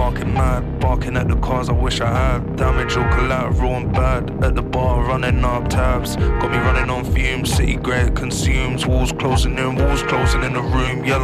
market mad, barking at the cars I wish I had. Damage or collateral and bad. At the bar running up tabs. Got me running on fumes. City grey consumes. Walls closing in the room. Yellow